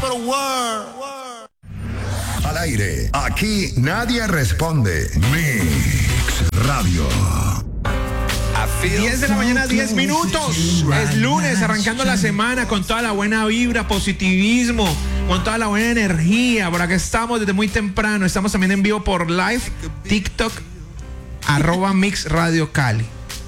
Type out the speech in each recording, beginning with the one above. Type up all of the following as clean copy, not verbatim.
Al aire, aquí nadie responde. Mix Radio. 10 de la mañana, 10 minutos. Es lunes, arrancando la semana con toda la buena vibra, positivismo, con toda la buena energía. Por acá estamos desde muy temprano. Estamos también en vivo por live, TikTok, @Mix Radio Cali.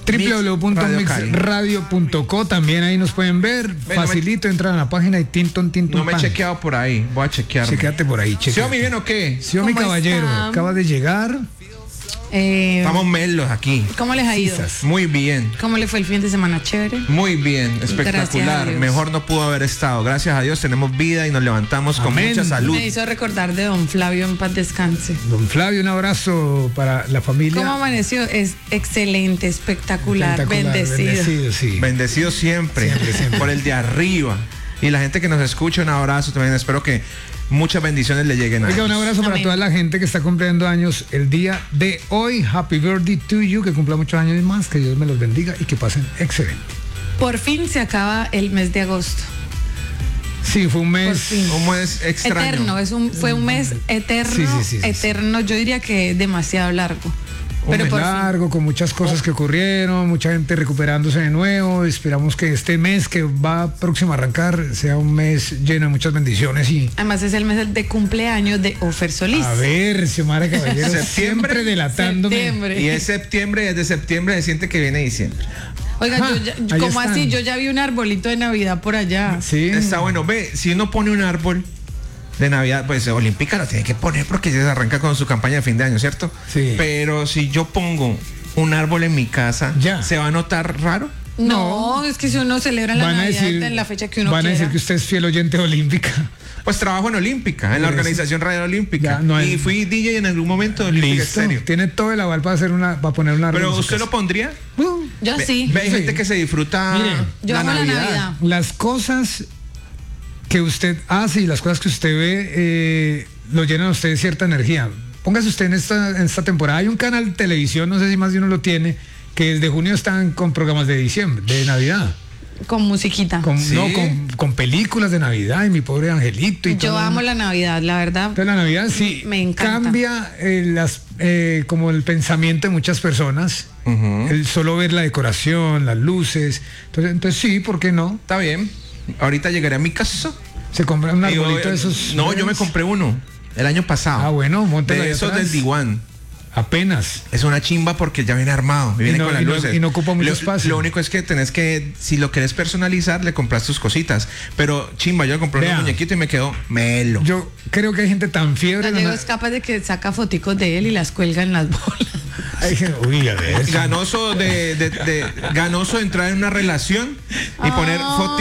www.mixradio.co. También ahí nos pueden ver. Facilito, entran a la página y tinton. No me he chequeado por ahí. Voy a chequearme. Chequeate por ahí. ¿Sí o mi bien o qué? Sí o mi caballero. Está? Acaba de llegar. Estamos melos aquí. ¿Cómo les ha ido? Muy bien. ¿Cómo le fue el fin de semana? Chévere. Muy bien, Gracias a espectacular. Dios. Mejor no pudo haber estado. Gracias a Dios tenemos vida y nos levantamos con Amén. mucha salud. Me hizo recordar de don Flavio, en paz descanse. Don Flavio, un abrazo para la familia. ¿Cómo amaneció? Es excelente, espectacular, bendecido. Bendecido, sí. Bendecido siempre, Siempre. por el de arriba. Y la gente que nos escucha, un abrazo también. Espero que muchas bendiciones le lleguen a Oiga, un ellos. abrazo para Amén. toda la gente que está cumpliendo años el día de hoy. Happy birthday to you, que cumpla muchos años más, que Dios me los bendiga y que pasen excelente. Por fin se acaba el mes de agosto. Sí, fue un Por mes. fin. ¿Cómo es extraño? Eterno, fue un mes eterno, Sí. eterno. Yo diría que demasiado largo. Pero Un mes por fin. largo, con muchas cosas que ocurrieron, mucha gente recuperándose de nuevo. Esperamos que este mes que va próximo a arrancar sea un mes lleno de muchas bendiciones y Además es el mes de cumpleaños de Ofer Solís. a ver, Xiomara Caballero, Septiembre. siempre delatándome. Septiembre. Y es septiembre, desde septiembre se siente que viene diciembre. Oiga, Ajá, ahí ¿cómo están. así? Yo ya vi un arbolito de Navidad por allá. Sí. Está bueno. Ve, si uno pone un árbol de Navidad, pues Olímpica lo tiene que poner porque ya se arranca con su campaña de fin de año, ¿cierto? Sí. Pero si yo pongo un árbol en mi casa, Ya. ¿se va a notar raro? No, es que si uno celebra la Van a Navidad decir, en la fecha que uno van a quiera. decir que usted es fiel oyente de Olímpica. Pues trabajo en Olímpica, en la Eso. organización Radio Olímpica. Ya, no hay- Y fui DJ en algún momento de Olímpica Listo. Estéreo. Tiene todo el aval para poner una árbol Pero en su ¿usted casa. lo pondría? Yo sí. Ve, hay Sí. gente que se disfruta Mire, Yo amo la Navidad. Las cosas que usted hace y las cosas que usted ve lo llenan a usted de cierta energía. Póngase usted en esta temporada. Hay un canal de televisión, no sé si más de uno lo tiene, que desde junio están con programas de diciembre, de Navidad. Con musiquita. Sí. Con películas de Navidad y mi pobre angelito y Yo todo. amo la Navidad, la verdad. Entonces la Navidad sí Me encanta. cambia como el pensamiento de muchas personas. El solo ver la decoración, las luces. Entonces sí, ¿por qué no? Está bien. Ahorita llegaré a mi casa. Se compra un Y yo, arbolito de esos. No, yo me compré uno el año pasado. Ah, bueno, móntelo ahí de esos atrás. del Diwan. Apenas. Es una chimba porque ya viene armado. Y viene no- con las y no- luces. y no ocupa mucho Lo- espacio. Lo único es que tenés que, si lo querés personalizar, le compras tus cositas. Pero chimba, yo compré Vea. un muñequito y me quedó melo. Yo creo que hay gente tan fiebre. Gallego de es capaz de que saca foticos de él y las cuelga en las bolas. hay gente- uy, a ver. Ganoso ganoso de entrar en una relación y poner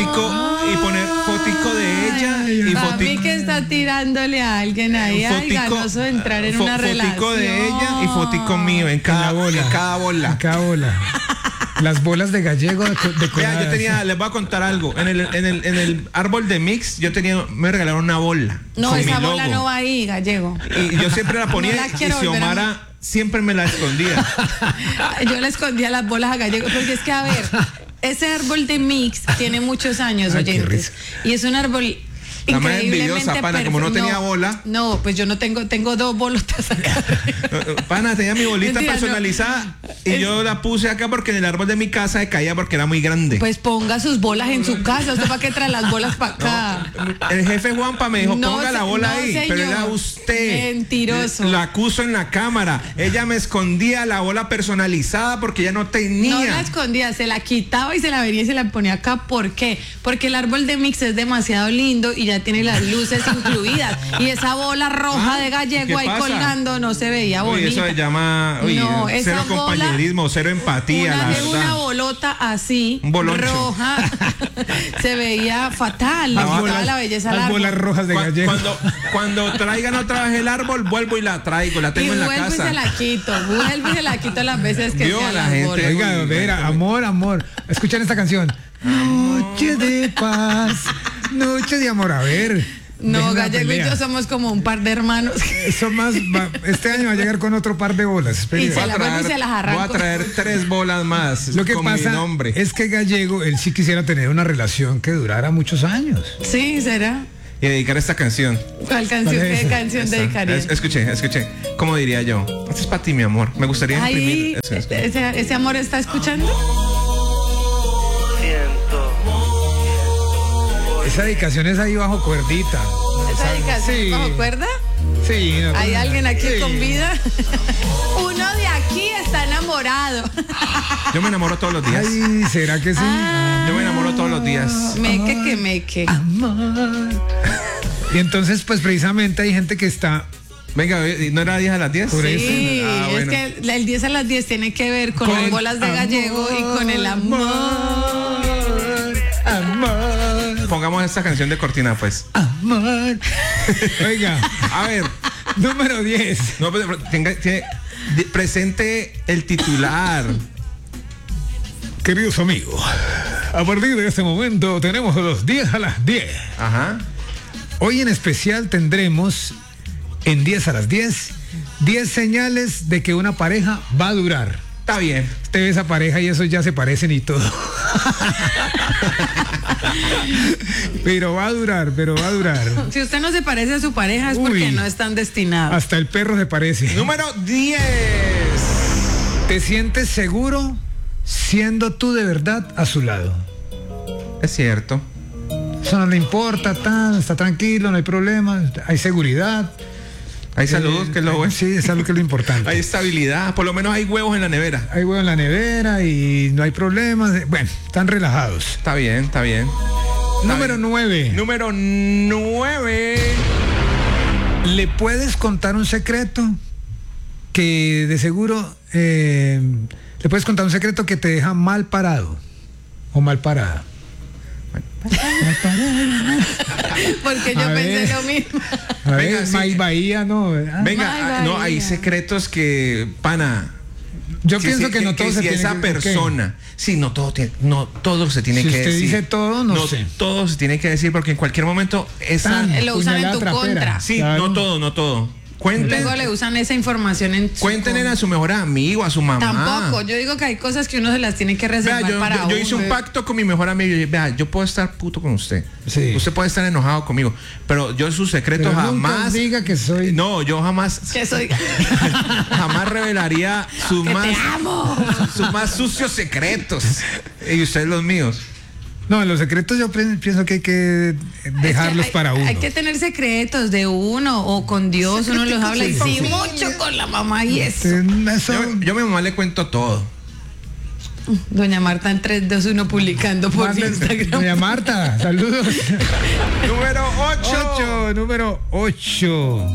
fotico de ella y Para mí fotico que está tirándole a alguien ahí, ay, ganoso de entrar en una relación. fotico de ella y fotico mío en cada bola. En cada bola. Acá bola. Las bolas de gallego Vea, decoradas. les voy a contar algo. En el árbol de Mix, me regalaron una bola. No, con esa mi bola logo. no va ahí, Gallego. Y yo siempre la ponía No la y quiero volver a- Xiomara siempre me la escondía. Yo le escondía las bolas a Gallego, porque es que, a ver, ese árbol de Mix tiene muchos años, Ay, qué oyentes. risa. Y es un árbol La más increíblemente envidiosa, pana, como no perfecto. tenía bola. No, pues yo no tengo dos bolotas acá. Pana, tenía mi bolita Mentira, no. personalizada y yo la puse acá porque en el árbol de mi casa se caía porque era muy grande. Pues ponga sus bolas en su casa. ¿Usted para qué trae las bolas para acá? El jefe Juanpa me dijo, No, ponga la bola no, ahí, señor. pero era usted. Mentiroso. La acuso en la cámara. Ella me escondía la bola personalizada porque ya no tenía. No la escondía, se la quitaba y se la venía y se la ponía acá. ¿Por qué? Porque el árbol de Mix es demasiado lindo y ya tiene las luces incluidas. Y esa bola roja de ¿qué Gallego ahí pasa? colgando no se veía Uy, bonita. eso se llama No, esa cero bola- compañerismo, cero empatía, la Una verdad. bolota así, Un boloncho. roja, se veía fatal, le Las quitaba bolas- la belleza al las árbol. bolas rojas de gallego. Cuando traigan otra vez el árbol, vuelvo y la traigo, la Y tengo en la vuelvo y casa. se la quito, vuelvo y se la quito las veces que Vio sea a la las gente. bolas. Oiga, Uy, vera, amor. Escuchen esta canción. Noche de paz, noche de amor. A ver. No, dejen la Gallego y pelea. yo somos como un par de hermanos. Eso más, este año va a llegar con otro par de bolas. espere. Y se la vuelvo y se las arranco. Voy a traer 3 bolas más Lo que con pasa mi nombre. es que Gallego, él sí quisiera tener una relación que durara muchos años. Sí, será. y dedicar esta canción. ¿Cuál canción? ¿Cuál es ¿Qué esa? canción Esta. dedicarías? Escuché. ¿Cómo diría yo? Esto es para ti, mi amor. Me gustaría Ahí, imprimir eso. ese amor está escuchando. Esa dedicación es ahí bajo cuerdita. ¿Esa dedicación Sí. bajo cuerda? Sí. No, ¿Hay alguien aquí sí. con vida? Uno de aquí está enamorado. Yo me enamoro todos los días. Ay, ¿será que sí? Yo me enamoro todos los días. Meque que meque. Amor. Y entonces, pues precisamente hay gente que está. Venga, ¿no era 10 a las 10? Por eso. Sí, Ah, bueno. es que el 10 a las 10 tiene que ver con Con las bolas de amor, gallego y con el amor. Amor. Pongamos esta canción de cortina, pues. Amor. Oiga, A ver, número 10. no, pero presente el titular. Queridos amigos, a partir de este momento tenemos los 10 a las 10. Ajá. Hoy en especial tendremos en 10 a las 10 señales de que una pareja va a durar. Está bien. Usted ve esa pareja y esos ya se parecen y todo. Pero va a durar. Si usted no se parece a su pareja es porque Uy. no están destinados. Hasta el perro se parece. Número 10. ¿Te sientes seguro siendo tú de verdad a su lado? Es cierto. Eso no le importa, está tranquilo, no hay problema, hay seguridad. Hay salud, que es lo bueno. Sí, es algo que es lo importante. Hay estabilidad. Por lo menos hay huevos en la nevera. Hay huevo en la nevera y no hay problemas. Bueno, están relajados. Está bien, está bien. Número 9. Número 9. ¿Le puedes contar un secreto que de seguro le puedes contar un secreto que te deja mal parado o mal parada? Porque yo A pensé ver. lo mismo. A Venga, ver, sí. May Bahía, ¿no? ¿verdad? Venga, Ay, no, hay Bahía. secretos que, pana. Yo pienso que no todo que se si tiene esa que- persona, sí, no todo se tiene Si que usted decir. dice todo, no sé. todo se tiene que decir porque en cualquier momento esa. Tan Lo usan en puñalada tu trapera. contra. Sí, Claro. no todo. Cuenten, Luego le usan esa información en su cuéntenle contra. a su mejor amigo, a su mamá. Tampoco, yo digo que hay cosas que uno se las tiene que Vea, reservar yo, para yo- yo hice uno. un pacto con mi mejor amigo. Vea, yo puedo estar puto con usted. Sí. Usted puede estar enojado conmigo. Pero yo sus secretos Pero nunca jamás. diga que soy. No, yo jamás. Que soy Jamás revelaría sus que más, te amo. sus más sucios secretos. Y ustedes los míos. No, los secretos yo pienso que hay que dejarlos Es que para uno. Hay que tener secretos de uno o con Dios, uno los habla y sí, mucho con la mamá y eso. Eso- Yo a mi mamá le cuento todo. Doña Marta en 3, 2, 1 publicando por Mande- Instagram. Doña Marta, saludos. Número 8. Número 8.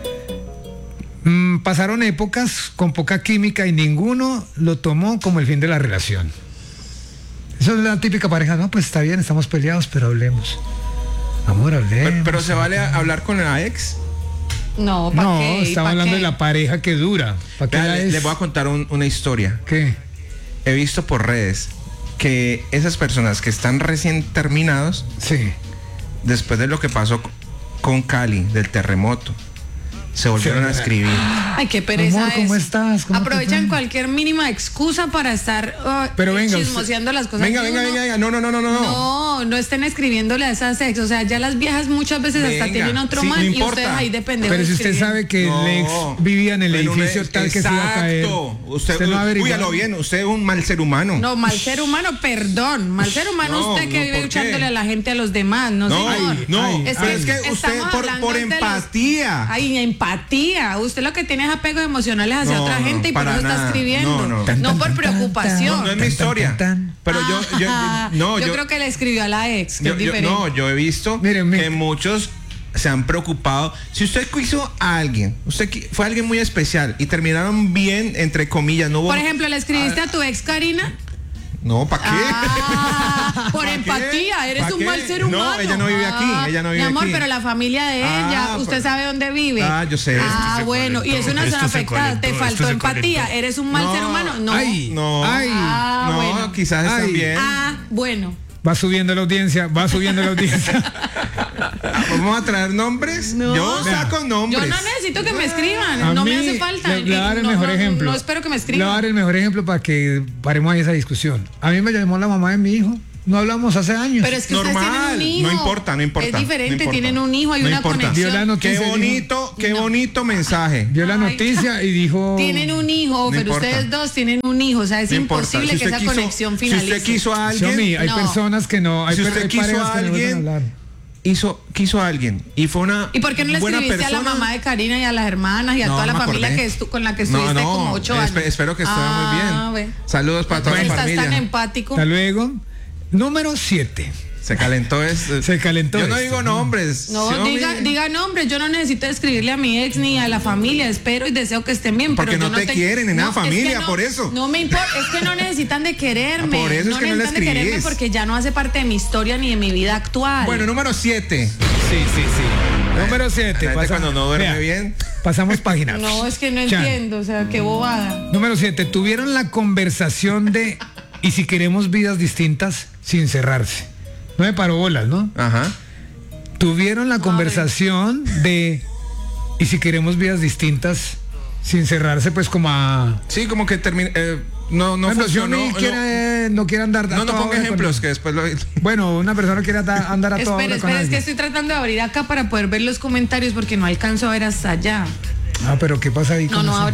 Pasaron épocas con poca química y ninguno lo tomó como el fin de la relación. Eso es la típica pareja, no, pues está bien, estamos peleados, pero hablemos. Amor, hablemos. Pero se vale hablar con la ex. No, ¿para No, qué? estamos ¿Pa' hablando qué? de la pareja que dura. ¿Para qué Vea, la es? les voy a contar una historia. ¿Qué? He visto por redes que esas personas que están recién terminados, Sí. después de lo que pasó con Cali, del terremoto, se volvieron a escribir. Ay, qué pereza Amor, ¿cómo es. estás? ¿Cómo te Aprovechan fue? cualquier mínima excusa para estar Pero venga, chismoseando las cosas. Venga, de venga, uno. venga, no. No estén escribiéndole a esas ex. O sea, ya las viejas muchas veces hasta Venga, tienen otro sí, man no y importa. ustedes ahí de pendejos Pero si usted escribiendo. sabe que el ex vivía en el Pero edificio tal que se iba a caer. Exacto. Usted no ha averiguado. Uy, a lo bien, usted es un mal ser humano. No, mal ser humano, perdón. Mal ser humano No, usted que no, vive ¿por qué? echándole a la gente a los demás, no, No, señor. no, Ay, pero es que estamos usted hablando por de los- empatía. Ay, empatía. Usted lo que tiene es apegos emocionales hacia No, otra no, gente y por para eso está nada. escribiendo. No. por preocupación. No es mi historia. Pero yo creo que le escribió a la ex, que es diferente. yo he visto Miren, que muchos se han preocupado. Si usted quiso a alguien, fue alguien muy especial y terminaron bien, entre comillas, no hubo. Por ejemplo, ¿le escribiste a tu ex Karina? No, ¿para qué? Por ¿Pa' empatía, qué? eres ¿Pa' un qué? mal ser No, humano. ella no vive aquí, ella no vive Mi amor, aquí. pero la familia de ella, Ah, usted pues- sabe dónde vive. Ah, yo sé. Bueno, y es una zona afectada, te faltó empatía, eres un mal ser humano. No. Ay, No. ay. No, bueno. quizás están Ay. bien. Bueno. Va subiendo la audiencia, va subiendo la audiencia. ¿Vamos a traer nombres? No. Yo Vea. saco Yo nombres. no necesito que me A escriban, no me mí, hace falta. Le voy a dar el mejor ejemplo. No espero que me Le voy a dar escriban. el mejor ejemplo para que paremos ahí esa discusión. A mí me llamó la mamá de mi hijo no hablamos hace años. Pero es que ustedes tienen un hijo. No importa. Es diferente, tienen un hijo, hay una conexión. Vio la noticia, Qué bonito mensaje. vio la noticia y dijo... Tienen un hijo, No pero importa. ustedes dos tienen un hijo, o sea, es No importa. imposible que usted esa conexión finalice. Si usted quiso a alguien, Xiaomi, hay No. personas que no... Hay, Si usted hay quiso parejas a que no vuelven alguien, hablar. quiso a alguien y fue una ¿Y por qué no le buena escribiste a la persona. mamá de Karina y a las hermanas y a No, toda la me familia acordé. con la que estuviste como 8 años? Espero que esté muy bien. Bueno. Saludos para toda la Estás familia. tan empático. Hasta luego. Número 7. Se calentó Se calentó Yo no esto. digo nombres. No, Xiaomi. diga nombres, yo no necesito escribirle a mi ex ni a la familia, espero y deseo que estén bien. Porque pero no yo te quieren en la es familia, que no, por eso. No me importa, es que no necesitan de quererme. Por eso es que no le necesitan de quererme escribís. porque ya no hace parte de mi historia ni de mi vida actual. Bueno, número 7. Sí. Número 7. Cuando no duerme bien. Pasamos página. No, es que no Chan. entiendo, o sea, qué bobada. Número 7. Tuvieron la conversación de ¿y si queremos vidas distintas sin cerrarse? No me paró bolas, ¿no? Ajá. Tuvieron la conversación de ¿y si queremos vidas distintas sin cerrarse? Pues como a... Sí, como que termina. No Por ejemplo, funcionó. Xiaomi no quiere andar a No toda ponga hora con- ejemplos que después lo. Bueno, una persona quiere andar a toda hora con Espera, es que alguien. estoy tratando de abrir acá para poder ver los comentarios porque no alcanzo a ver hasta allá. Ah, pero ¿qué pasa ahí? No, con no eso? abre.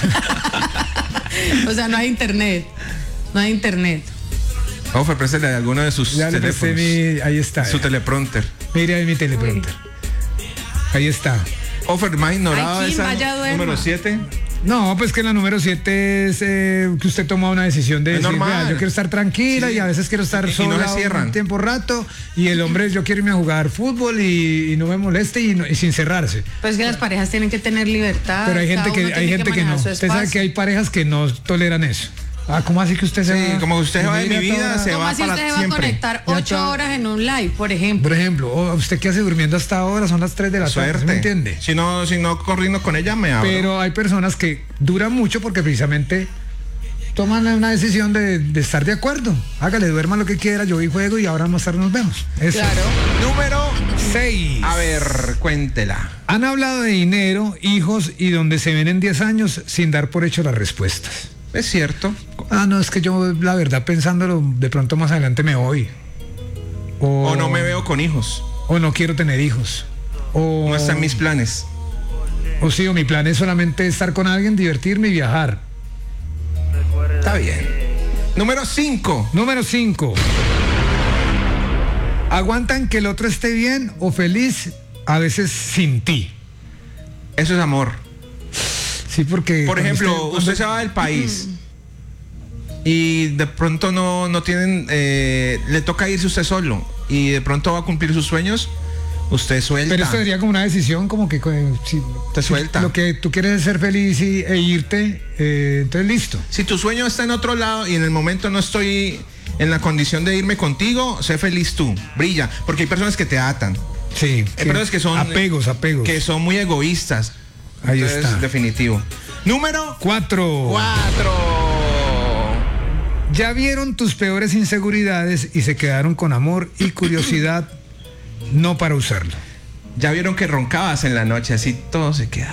O sea, no hay internet. No hay internet. Ofer, préstale a alguno de sus Ya le presté teléfonos. ahí está. Su teleprompter. Mire ahí mi teleprompter. Ahí está. Ofer, más ignorado Ay, Kim, esa. vaya, duerma. Número 7. No, pues que la número 7 es que usted toma una decisión de Es decir, normal. "Vea, yo quiero estar tranquila Sí. y a veces quiero estar Y no sola se cierran. un tiempo rato y el hombre yo quiero irme a jugar fútbol y no me moleste y sin cerrarse. Pues que las parejas tienen que tener libertad. Pero hay gente cada uno que tiene no. manejar su Usted sabe espacio. que hay parejas que no toleran eso. Ah, ¿cómo así que usted se Sí, va? como usted se va de mi Mira, vida, toda- se ¿Cómo va así para usted va a siempre. conectar Ya 8 está. horas en un live, por ejemplo? Por ejemplo, ¿usted qué hace durmiendo hasta ahora? Son las 3 de la tarde, Suerte. ¿me entiende? Si no corriendo con ella, me abro. Pero hay personas que duran mucho porque precisamente toman una decisión de estar de acuerdo. Hágale, duerma lo que quiera, yo voy y juego y ahora más tarde nos vemos. Eso. Claro. Número 6. A ver, cuéntela. Han hablado de dinero, hijos y donde se ven en 10 años sin dar por hecho las respuestas. Es cierto. Ah, no, es que yo la verdad pensándolo, de pronto más adelante me voy. O no me veo con hijos. O no quiero tener hijos. O No están mis planes. O sí, o mi plan es solamente estar con alguien, divertirme y viajar. Está bien. Número 5. Número 5. Aguantan que el otro esté bien o feliz, a veces sin ti. Eso es amor. Sí, porque... Por cuando ejemplo, cuando- usted se va del país y de pronto no tienen, le toca irse usted solo y de pronto va a cumplir sus sueños, usted suelta. Pero esto sería como una decisión, como que si Te suelta. lo que tú quieres es ser feliz e irte, entonces listo. Si tu sueño está en otro lado y en el momento no estoy en la condición de irme contigo, sé feliz tú, brilla, porque hay personas que te atan, Sí. hay personas que son apegos. que son muy egoístas. Ahí Entonces, está. definitivo. Número 4. 4. Ya vieron tus peores inseguridades y se quedaron con amor y curiosidad, no para usarlo. Ya vieron que roncabas en la noche, así todo se queda.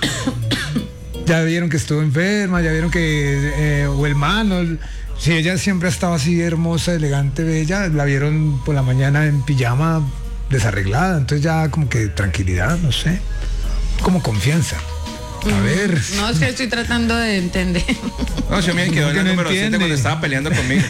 Ya vieron que estuvo enferma, ya vieron que o el man, si ella siempre ha estado así hermosa, elegante, bella, la vieron por la mañana en pijama desarreglada, entonces ya como que tranquilidad, no sé, como confianza. A ver. No, es que estoy tratando de entender. No, yo me quedó en que el no número 7 entiende. cuando estaba peleando conmigo.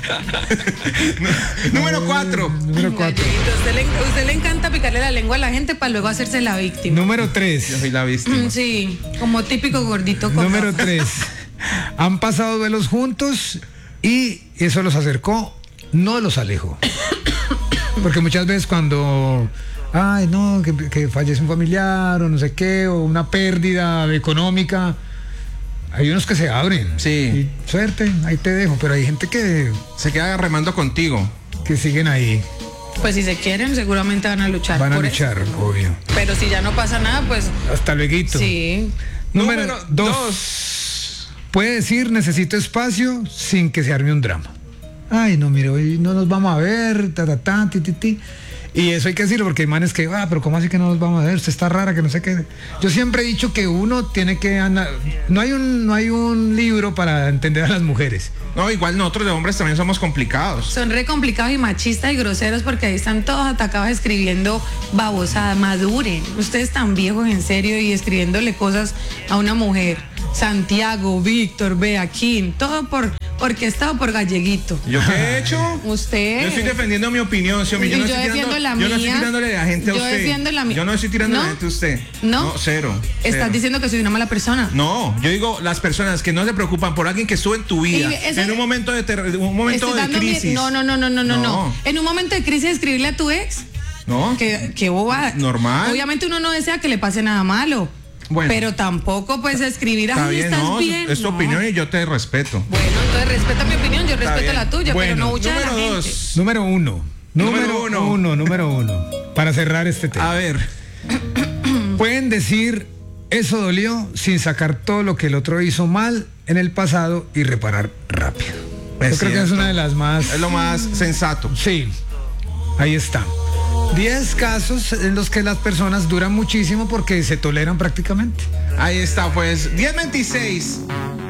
Número 4. Número 4. A usted le encanta picarle la lengua a la gente para luego hacerse la víctima. Número Yo 3. soy la víctima. Sí, como típico gordito con Número gafas. 3. Han pasado duelos juntos y eso los acercó, no los alejó. Porque muchas veces cuando, ay no, que fallece un familiar o no sé qué, o una pérdida económica, hay unos que se abren. Sí. Y suerte, ahí te dejo, pero hay gente que Se queda remando contigo. siguen ahí, Pues si se quieren, seguramente van a luchar. van a por luchar, obvio. eso. Pero si ya no pasa nada, pues Hasta luego. sí. Número 2. 2. Puede decir necesito espacio sin que se arme un drama. Ay, no, mire, hoy no nos vamos a ver, ti. Y eso hay que decirlo porque hay manes que, pero ¿cómo así que no nos vamos a ver? Usted está rara, que no sé qué. Yo siempre he dicho que uno tiene que andar. No hay un libro para entender a las mujeres. No, igual nosotros de hombres también somos complicados. Son re complicados y machistas y groseros porque ahí están todos atacados escribiendo babosada. Maduren. Ustedes tan viejos en serio y escribiéndole cosas a una mujer. Santiago, Víctor, Beaquín, todo orquestado por Galleguito. ¿Yo qué he hecho? Usted. Yo estoy defendiendo mi opinión, ¿sí? Yo no defiendo la mía. Yo no estoy tirándole a la gente a usted. Yo defiendo la mía. Yo no estoy tirando a ¿No? la gente a usted. No, cero. Estás diciendo que soy una mala persona. No, yo digo las personas que no se preocupan por alguien que estuvo en tu vida, en un momento de crisis. No. En un momento de crisis escribirle a tu ex. No. Que boba. Normal. Obviamente uno no desea que le pase nada malo. Bueno. Pero tampoco pues escribir Está ahí bien, estás no, bien. es tu opinión y yo te respeto. Bueno, entonces respeta mi opinión, yo respeto bien. la tuya, Bueno, pero no mucha de la número gente. 2. Número uno. Para cerrar este tema. A ver. Pueden decir, eso dolió, sin sacar todo lo que el otro hizo mal en el pasado y reparar rápido. Yo creo que es una de las más... Es lo más sensato. Sí, ahí está. 10 casos en los que las personas duran muchísimo porque se toleran prácticamente. Ahí está, pues. 1026.